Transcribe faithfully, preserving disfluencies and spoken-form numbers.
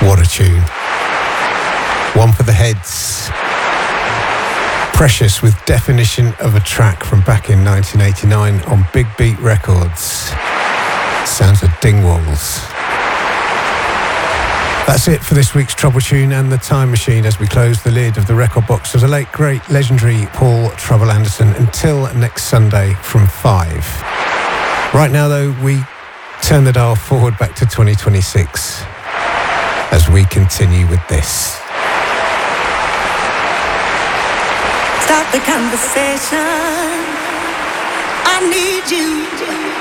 What a tune. One for the heads. Precious with Definition of a Track from back in nineteen eighty-nine on Big Beat Records. Sounds of Dingwalls. That's it for this week's Trouble Tune and the Time Machine as we close the lid of the record box of the late, great, legendary Paul Trouble Anderson until next Sunday from five. Right now, though, we turn the dial forward back to twenty twenty-six as we continue with this. Start the conversation. I need you.